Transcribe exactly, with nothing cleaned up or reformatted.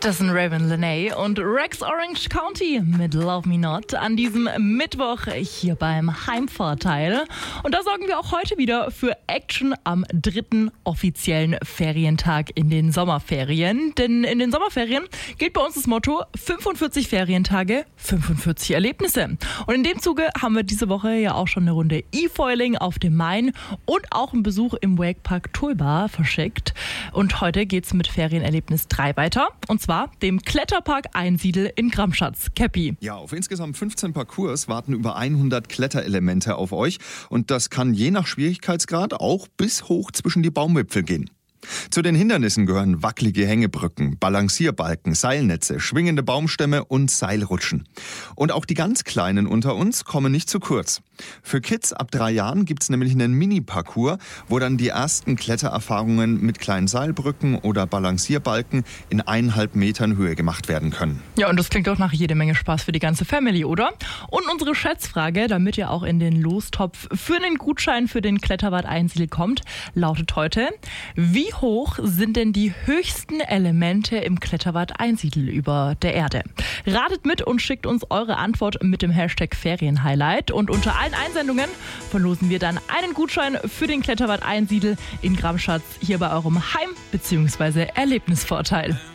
Das sind Raven Lenae und Rex Orange County mit Love Me Not an diesem Mittwoch hier beim Heimvorteil. Und da sorgen wir auch heute wieder für Action am dritten offiziellen Ferientag in den Sommerferien. Denn in den Sommerferien gilt bei uns das Motto fünfundvierzig Ferientage, fünfundvierzig Erlebnisse. Und in dem Zuge haben wir diese Woche ja auch schon eine Runde E-Foiling auf dem Main und auch einen Besuch im Wakepark Tulba verschickt. Und heute geht's mit Ferienerlebnis drei weiter. Und zwar dem Kletterpark Einsiedl in Gramschatz. Käppi. Ja, auf insgesamt fünfzehn Parcours warten über hundert Kletterelemente auf euch. Und das kann je nach Schwierigkeitsgrad auch bis hoch zwischen die Baumwipfel gehen. Zu den Hindernissen gehören wackelige Hängebrücken, Balancierbalken, Seilnetze, schwingende Baumstämme und Seilrutschen. Und auch die ganz Kleinen unter uns kommen nicht zu kurz. Für Kids ab drei Jahren gibt's nämlich einen Mini-Parcours, wo dann die ersten Klettererfahrungen mit kleinen Seilbrücken oder Balancierbalken in eineinhalb Metern Höhe gemacht werden können. Ja, und das klingt doch nach jede Menge Spaß für die ganze Family, oder? Und unsere Schätzfrage, damit ihr auch in den Lostopf für einen Gutschein für den Kletterwart Einsiedl kommt, lautet heute: Wie hoch sind denn die höchsten Elemente im Kletterwart Einsiedl über der Erde? Ratet mit und schickt uns eure Antwort mit dem Hashtag Ferienhighlight. Und unter allen Einsendungen verlosen wir dann einen Gutschein für den Kletterwart Einsiedl in Gramschatz hier bei eurem Heim- bzw. Erlebnisvorteil.